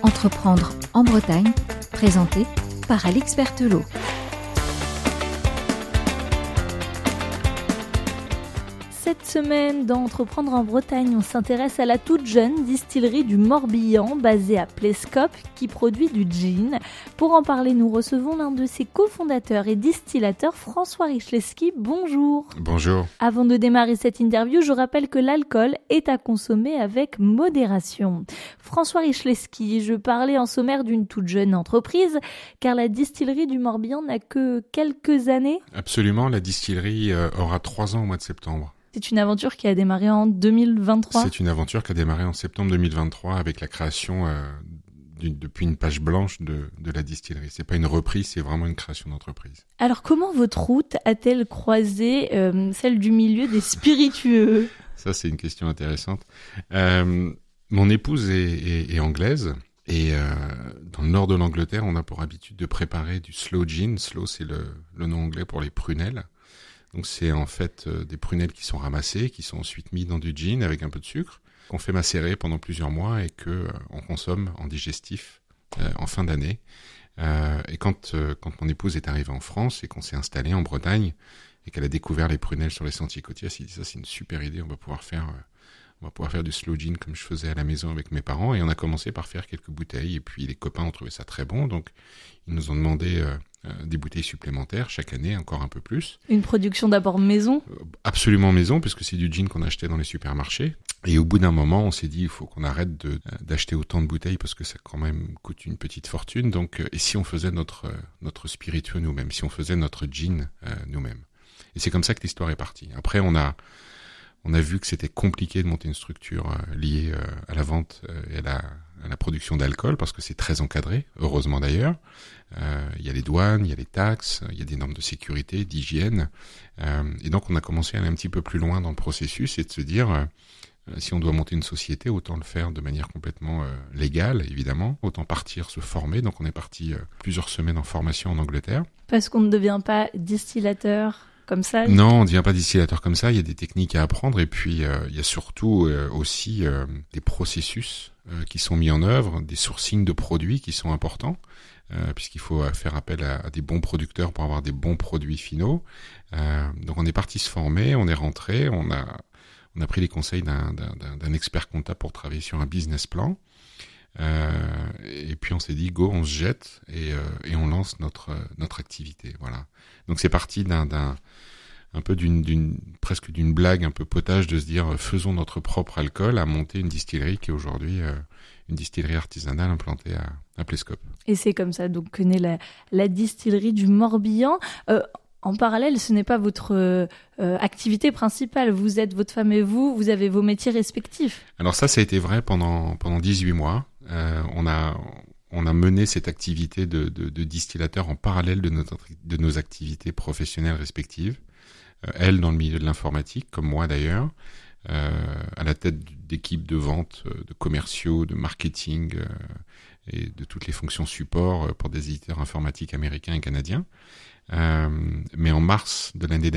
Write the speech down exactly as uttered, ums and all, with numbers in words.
Entreprendre en Bretagne, présenté par Alix Berthelot. Cette semaine, dans Entreprendre en Bretagne, on s'intéresse à la toute jeune distillerie du Morbihan, basée à Plescope, qui produit du gin. Pour en parler, nous recevons l'un de ses cofondateurs et distillateurs, François Rychlewski. Bonjour. Bonjour. Avant de démarrer cette interview, je rappelle que l'alcool est à consommer avec modération. François Rychlewski, je parlais en sommaire d'une toute jeune entreprise, car la distillerie du Morbihan n'a que quelques années. Absolument, la distillerie euh, aura trois ans au mois de septembre. C'est une aventure qui a démarré en deux mille vingt-trois. C'est une aventure qui a démarré en septembre deux mille vingt-trois avec la création euh, d'une, depuis une page blanche de, de la distillerie. C'est pas une reprise, c'est vraiment une création d'entreprise. Alors comment votre route a-t-elle croisé euh, celle du milieu des spiritueux ? Ça, c'est une question intéressante. Euh, mon épouse est, est, est anglaise. Et euh, dans le nord de l'Angleterre, on a pour habitude de préparer du sloe gin. Sloe, c'est le, le nom anglais pour les prunelles. Donc c'est en fait euh, des prunelles qui sont ramassées, qui sont ensuite mises dans du gin avec un peu de sucre, qu'on fait macérer pendant plusieurs mois et que euh, on consomme en digestif euh, en fin d'année. Euh, et quand euh, quand mon épouse est arrivée en France et qu'on s'est installé en Bretagne et qu'elle a découvert les prunelles sur les sentiers côtiers, elle s'est dit ça c'est une super idée, on va pouvoir faire euh, on va pouvoir faire du sloe gin comme je faisais à la maison avec mes parents. Et on a commencé par faire quelques bouteilles et puis les copains ont trouvé ça très bon, donc ils nous ont demandé euh, des bouteilles supplémentaires chaque année, encore un peu plus. Une production d'abord maison ? Absolument maison, puisque c'est du gin qu'on achetait dans les supermarchés. Et au bout d'un moment, on s'est dit, il faut qu'on arrête de, d'acheter autant de bouteilles, parce que ça quand même coûte une petite fortune. Donc, et si on faisait notre, notre spiritueux nous-mêmes, si on faisait notre gin euh, nous-mêmes. Et c'est comme ça que l'histoire est partie. Après, on a, on a vu que c'était compliqué de monter une structure euh, liée euh, à la vente euh, et à la, à la production d'alcool, parce que c'est très encadré, heureusement d'ailleurs. Euh, il y a les douanes, il y a les taxes, il y a des normes de sécurité, d'hygiène. Euh, et donc, on a commencé à aller un petit peu plus loin dans le processus et de se dire, euh, si on doit monter une société, autant le faire de manière complètement euh, légale, évidemment. Autant partir, se former. Donc, on est parti euh, plusieurs semaines en formation en Angleterre. Parce qu'on ne devient pas distillateur comme ça ? Non, on ne devient pas distillateur comme ça. Il y a des techniques à apprendre. Et puis, euh, il y a surtout euh, aussi euh, des processus euh, qui sont mis en œuvre, des sourcings de produits qui sont importants. Euh, puisqu'il faut faire appel à, à des bons producteurs pour avoir des bons produits finaux. Euh, donc on est parti se former, on est rentré, on a on a pris les conseils d'un, d'un, d'un expert comptable pour travailler sur un business plan. Euh, et puis on s'est dit go, on se jette et, euh, et on lance notre notre activité. Voilà. Donc c'est parti d'un d'un un peu d'une d'une presque d'une blague un peu potage de se dire faisons notre propre alcool à monter une distillerie qui est aujourd'hui euh, une distillerie artisanale implantée à, à Plescope. Et c'est comme ça donc que naît la, la distillerie du Morbihan. Euh, en parallèle, ce n'est pas votre euh, activité principale. Vous êtes, votre femme et vous, vous avez vos métiers respectifs. Alors ça, ça a été vrai pendant pendant dix-huit mois. Euh, on a on a mené cette activité de, de, de distillateur en parallèle de notre de nos activités professionnelles respectives. Euh, elle dans le milieu de l'informatique, comme moi d'ailleurs. Euh, à la tête d'équipes de vente, de commerciaux, de marketing euh, et de toutes les fonctions support pour des éditeurs informatiques américains et canadiens. Euh, mais en mars de l'année